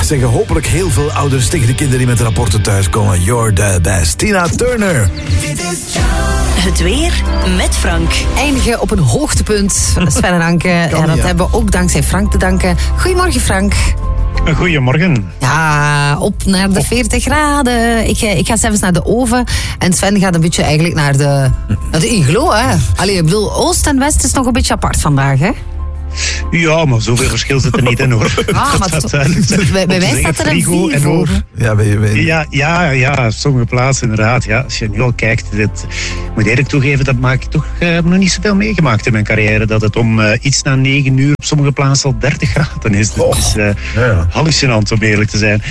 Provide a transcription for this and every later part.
zeggen hopelijk heel veel ouders tegen de kinderen die met rapporten thuiskomen. You're the best. Tina Turner. Het weer met Frank. Eindigen op een hoogtepunt, Sven en Anke. Ja, dat hebben we ook dankzij Frank te danken. Goedemorgen, Frank. Goedemorgen. Ja, op naar de 40 graden. Ik ga zelfs naar de oven. En Sven gaat een beetje eigenlijk naar de iglo, hè. Allee, ik bedoel, oost en west is nog een beetje apart vandaag, hè. Ja, maar zoveel verschil zit er niet in, hoor. Ah, maar bij mij staat er een 4 voor. Ja, sommige plaatsen inderdaad. Ja, als je nu al kijkt, ik moet eerlijk toegeven, dat maak ik toch nog niet zoveel meegemaakt in mijn carrière. Dat het om iets na 9 uur op sommige plaatsen al 30 graden is. Dat is hallucinant, om eerlijk te zijn.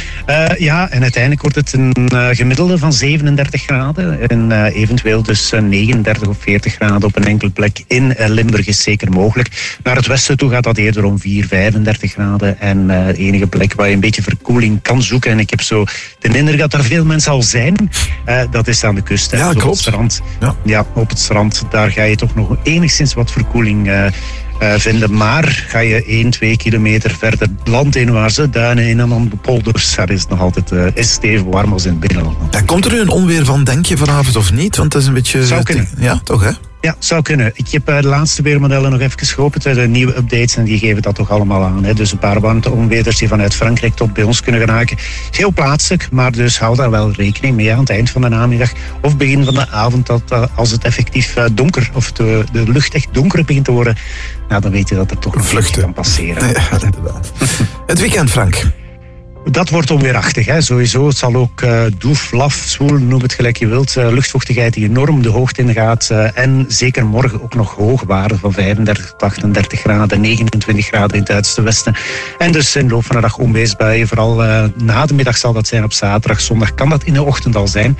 En uiteindelijk wordt het een gemiddelde van 37 graden. En eventueel dus 39 of 40 graden op een enkele plek in Limburg is zeker mogelijk. Naar het westen toe gaat dat eerder om 35 graden. En de enige plek waar je een beetje verkoeling kan zoeken, en ik heb zo de indruk dat er veel mensen al zijn, dat is aan de kust. Ja, klopt. Op het strand. Ja, op het strand. Daar ga je toch nog enigszins wat verkoeling vinden. Maar ga je 1-2 kilometer verder het land inwaarts, duinen in en dan de polders, dat is nog altijd stevig warm als in het binnenland. Ja, komt er nu een onweer van, denk je, vanavond of niet? Want dat is een beetje... Zou kunnen. Ja, toch, hè? Ja, zou kunnen. Ik heb de laatste weermodellen nog even geopend. De nieuwe updates, en die geven dat toch allemaal aan. Hè. Dus een paar warmte-onweders die vanuit Frankrijk tot bij ons kunnen geraken. Heel plaatselijk, maar dus hou daar wel rekening mee aan het eind van de namiddag of begin van de avond, dat als het effectief donker of de lucht echt donker begint te worden, nou, dan weet je dat er toch een vlucht kan passeren. Ja, inderdaad. Het weekend, Frank. Dat wordt onweerachtig, hè. Sowieso. Het zal ook doef, laf, zwoel, noem het gelijk je wilt. Luchtvochtigheid die enorm de hoogte in gaat. En zeker morgen ook nog hoge waarden van 35 tot 38 graden, 29 graden in het uiterste westen. En dus in de loop van de dag onweersbuien. Vooral na de middag zal dat zijn op zaterdag. Zondag kan dat in de ochtend al zijn.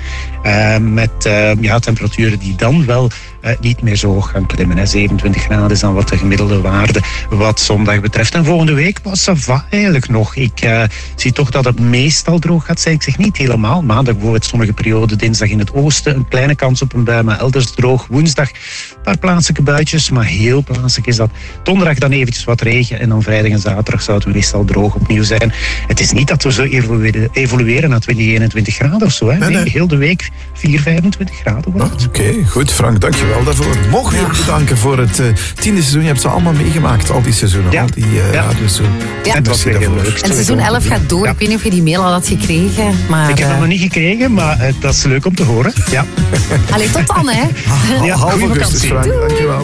Met temperaturen die dan wel niet meer zo hoog gaan klimmen. Hè. 27 graden is dan wat de gemiddelde waarde wat zondag betreft. En volgende week was ça va eigenlijk nog. Ik zie toch dat het meestal droog gaat zijn. Ik zeg niet helemaal. Maandag bijvoorbeeld zonnige periode. Dinsdag in het oosten een kleine kans op een bui, maar elders droog. Woensdag een paar plaatselijke buitjes, maar heel plaatselijk is dat. Donderdag dan eventjes wat regen en dan vrijdag en zaterdag zou het meestal droog opnieuw zijn. Het is niet dat we zo evolueren naar 20, 21 graden of zo. Hè. Nee, heel de week 4, 25 graden wordt het. Oké, goed Frank, dankjewel daarvoor. Mogen we je bedanken voor het 10e seizoen. Je hebt ze allemaal meegemaakt, al die seizoenen. Al die radioseizoenen. Ja. En het was weer heel leuk. En seizoen 11 gaat door. Ik weet niet of je die mail al had gekregen. Maar, ik heb dat nog niet gekregen, maar dat is leuk om te horen. Ja. Allee, tot dan, hè. Half augustus, Frank. Dankjewel.